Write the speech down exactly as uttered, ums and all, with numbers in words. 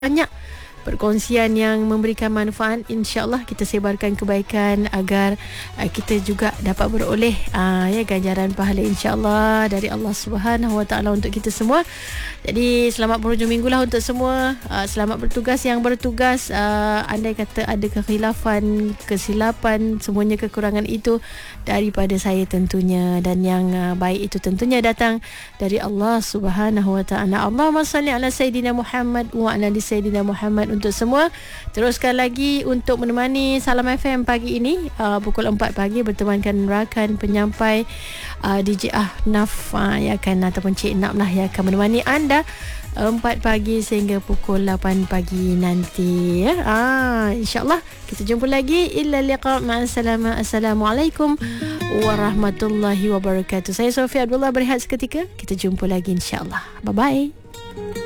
banyak perkongsian yang memberikan manfaat. InsyaAllah kita sebarkan kebaikan agar uh, kita juga dapat beroleh uh, ya ganjaran pahala insyaAllah dari Allah Subhanahu Wa Taala untuk kita semua. Jadi selamat berhujung minggu lah untuk semua. uh, Selamat bertugas yang bertugas. uh, Andai kata ada kekhilafan, kesilapan, semuanya kekurangan itu daripada saya tentunya, dan yang uh, baik itu tentunya datang dari Allah Subhanahu Wa Taala. Allahumma salli ala Sayyidina Muhammad wa ala ali Sayyidina Muhammad untuk semua. Teruskan lagi untuk menemani Salam F M pagi ini uh, pukul empat pagi bertemankan rakan penyampai uh, D J Ahnaf uh, yang akan, ataupun Cik Nap lah, yang akan menemani anda empat pagi sehingga pukul lapan pagi nanti ya. Ah, InsyaAllah kita jumpa lagi. Illa liqa, ma'assalamah. Assalamualaikum warahmatullahi wabarakatuh. Saya Sofia Abdullah berehat seketika. Kita jumpa lagi insyaAllah. Bye-bye.